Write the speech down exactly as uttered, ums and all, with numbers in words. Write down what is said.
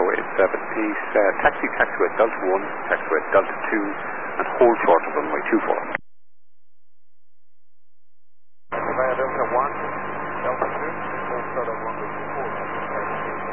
eight seven, peace. Uh, taxi, taxiway Delta one, taxiway Delta two, and hold short of runway two four. Delta one, Delta two, hold short of runway two four.